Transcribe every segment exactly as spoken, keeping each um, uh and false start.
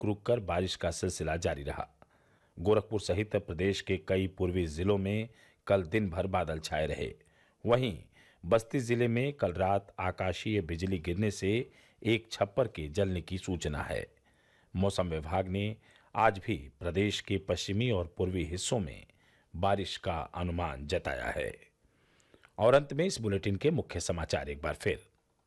रुक कर बारिश का सिलसिला जारी रहा। गोरखपुर सहित प्रदेश के कई पूर्वी जिलों में कल दिन भर बादल छाए रहे। वहीं बस्ती जिले में कल रात आकाशीय बिजली गिरने से एक छप्पर के जलने की सूचना है। मौसम विभाग ने आज भी प्रदेश के पश्चिमी और पूर्वी हिस्सों में बारिश का अनुमान जताया है। और अंत में इस बुलेटिन के मुख्य समाचार एक बार फिर।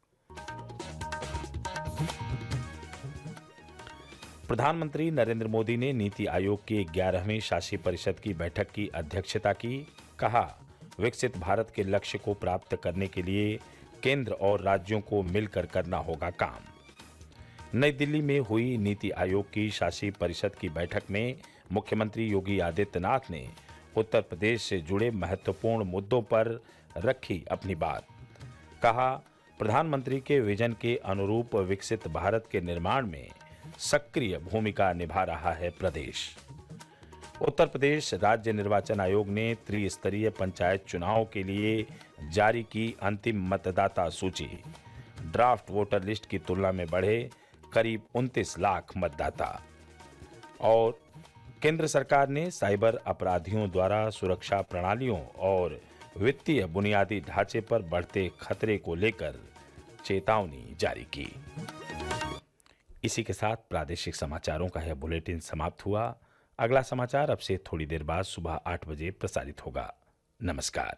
प्रधानमंत्री नरेंद्र मोदी ने नीति आयोग की ग्यारहवीं शासी परिषद की बैठक की अध्यक्षता की। कहा, विकसित भारत के लक्ष्य को प्राप्त करने के लिए केंद्र और राज्यों को मिलकर करना होगा काम। नई दिल्ली में हुई नीति आयोग की शासी परिषद की बैठक में मुख्यमंत्री योगी आदित्यनाथ ने उत्तर प्रदेश से जुड़े महत्वपूर्ण मुद्दों पर रखी अपनी बात। कहा, प्रधानमंत्री के विजन के अनुरूप विकसित भारत के निर्माण में सक्रिय भूमिका निभा रहा है प्रदेश। उत्तर प्रदेश राज्य निर्वाचन आयोग ने त्रिस्तरीय पंचायत चुनाव के लिए जारी की अंतिम मतदाता सूची। ड्राफ्ट वोटर लिस्ट की तुलना में बढ़े करीब उनतीस लाख मतदाता। और केंद्र सरकार ने साइबर अपराधियों द्वारा सुरक्षा प्रणालियों और वित्तीय बुनियादी ढांचे पर बढ़ते खतरे को लेकर चेतावनी जारी की। इसी के साथ प्रादेशिक समाचारों का यह बुलेटिन समाप्त हुआ। अगला समाचार अब से थोड़ी देर बाद सुबह आठ बजे प्रसारित होगा। नमस्कार।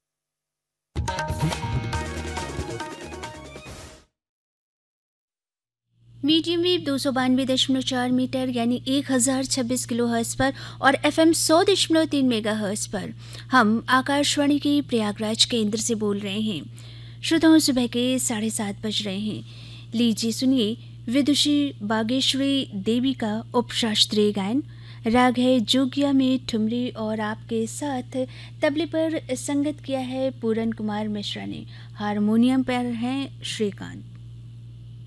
मीडियम वेव दो सौ बानवे दशमलव चार मीटर यानी एक हजार छब्बीस किलो हर्ट्ज पर और एफ एम सौ दशमलव तीन मेगा हर्ट्ज पर हम आकाशवाणी के प्रयागराज केंद्र से बोल रहे हैं। श्रोताओं, सुबह के साढ़े सात बज रहे हैं। लीजिए सुनिए विदुषी बागेश्वरी देवी का उपशास्त्रीय गायन। राग है जोगिया में ठुमरी और आपके साथ तबले पर संगत किया है पूरन कुमार मिश्रा ने। हारमोनियम पर हैं श्रीकांत।